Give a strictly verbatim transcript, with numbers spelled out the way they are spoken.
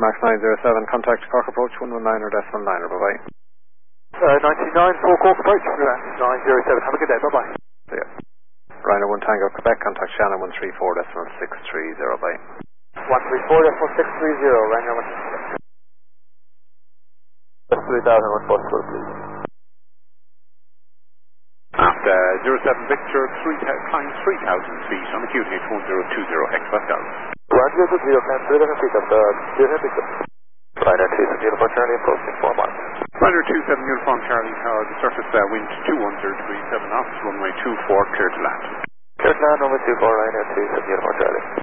Max nine zero seven, contact Cork approach one one nine or decimal nine, bye bye. Uh, ninety-nine, four Cork approach, nine zero seven, have a good day, bye bye. See ya. Rhino one Tango Quebec, contact Shannon one three four decimal six three zero, bye. one three four decimal six three zero, Rhino one. three thousand one possible, please. After zero seven Victor, three, climb three thousand feet on the Q T H one zero two zero hectopascal. one zero two zero, climb three thousand feet up the zero seven Victor. Rider two seven Uniform Charlie, approaching four miles. Rider two seven Uniform Charlie Tower, the surface uh, wind two one zero degrees seven knots, runway two four, clear to land. Clear to land, runway two four, Rider two seven Uniform Charlie.